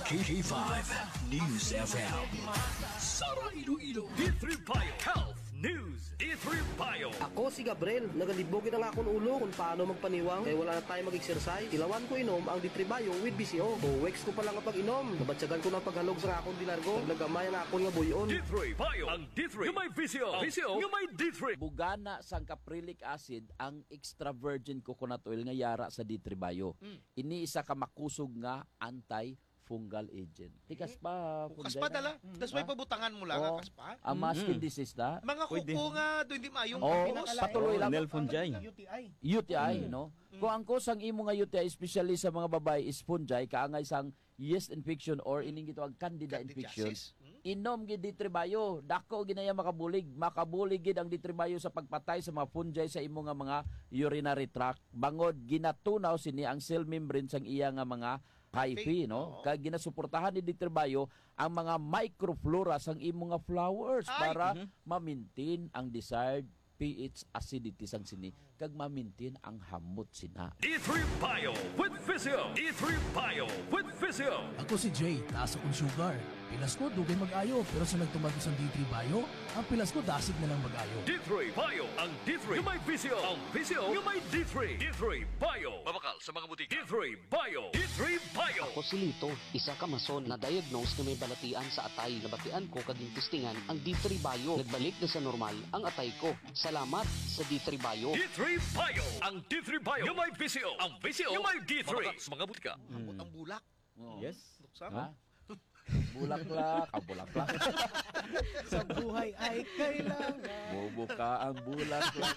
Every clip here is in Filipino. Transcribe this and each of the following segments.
KK5 News FM. Sara Iloilo. D3 Bio Health News. D3 Bio. Ako si Gabriel, nagalibogin na nga akong ulo kung paano magpaniwang kaya wala na tayo mag-exercise. Ilawan ko inom ang D3 Bio with BCO. Weeks ko pa lang kapag inom. Nabatsagan ko na paghalog sa akong dinargo. Naglagamay na ako nga buyon. D3 Bio. Ang D3 yung may VCO. VCO yung may D3. Bugana sang caprylic acid ang extra virgin coconut oil nga yara sa D3 Bio. Ini isa ka makusog nga anti-fungal agent. Tikas pa. Kaspa dala. Das may pabutangan mo lang ang kaspa. Ang skin disease na. Mga kuko nga doon di maayong patuloy lang. Nel fungi. UTI, no? Kung ang kusang imo nga UTI, especially sa mga babae, is fungi, kaangay sang yeast infection or ining gitawag candida infection. Inom gid D3 Bio, dako ginaya makabulig gid ang D3 Bio sa pagpatay sa mga fungi sa imo nga mga urinary tract. Bangod ginatunaw sini ang cell membrane sang iya nga mga hyphae, no? Kaya ginasuportahan ni D3 Bio ang mga microflora sang imo nga flowers para ma-maintain ang desired pH acidity sang sini kag ma-maintain ang hamot sina. D3 Bio with VCO. D3 Bio with VCO. Ako si Jay, taas akong sugar. Pilas ko, dugay mag-ayo. Pero sa nagtumagos ang D3 Bio, ang pilas ko dasig na lang mag-ayo. D3 Bio. Ang D3 yung may VCO. Ang VCO yung may D3. D3 Bio. Mabakal sa mga butika. D3 Bio. D3 Bio. Ako si Lito, isa ka mason na diagnose na may balatian sa atay. Nabatian ko kaging testingan ang D3 Bio. Nagbalik na sa normal ang atay ko. Salamat sa D3 Bio. D3 Bio. Ang D3 Bio yung may VCO. Ang VCO yung may D3. Mabakal sa mga butika. ang bulak. Yes. Ha? Bulaklak, bulaklak. Sa buhay ay kailangan. Bubuka ang bulaklak.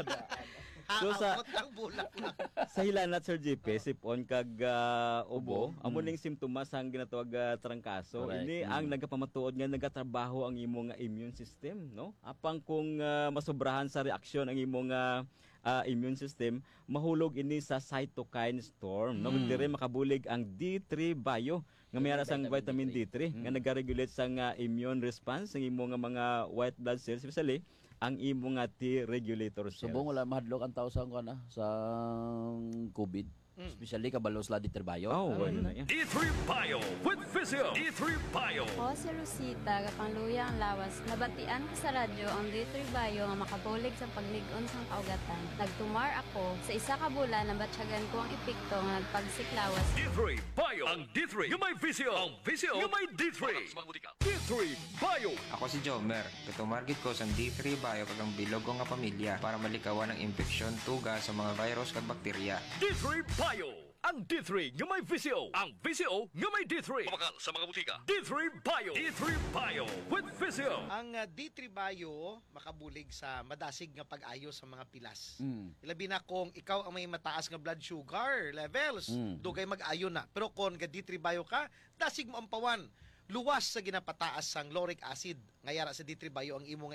So Ang bulak lang. sa hilanat Sir JP, sipon kag ubo, amo ning simptomas ang ginatawag trangkaso. Correct. Ini ang nagapamatuod nga nagatrabaho ang imong immune system, no? Apang kung masobrahan sa reaksyon ang imong immune system, mahulog ini sa cytokine storm, no? Dire makabulig ang D3 Bio nga mayara sang vitamin D3 nga nagaregulate sang immune response ng imong mga white blood cells, especially ang imong T regulator cells. Subong wala mahadlok ang tao sa sa COVID. Especially kabalo sa D3 Bio. Oh, wala na yan. D3 Bio with VCO. D3 Bio. Ako si Rosita, kapangluya ang lawas. Nabatian ko sa radyo ang D3 Bio nga makabulig sa pagligon sang kaugatan. Nagtumar ako. Sa isa ka bulan, nabatsyagan ko ang epekto nga nagpagsiklawas. D3 Bio. Ang D3 yung may VCO. Ang VCO yung may D3. D3 Bio. Ako si Jomer. Katumargit ko sa D3 Bio kagang bilog ko nga pamilya para malikawan ang infeksyon, tuga sa mga virus kag bakterya. D3 Bio. Ang D3 yung may VCO. Ang VCO yung may D3. Mabakal sa mga butika. D3 Bio. D3 Bio with VCO. Ang D3 Bio makabulig sa madasig nga pag-ayo sa mga pilas. Ilabi na kung ikaw ang may mataas nga blood sugar levels, dugay mag-ayo na. Pero kung ga D3 Bio ka, dasig mo ang pawan. Luwas sa ginapataas sang lauric acid. Ngayara sa D3 Bio ang imong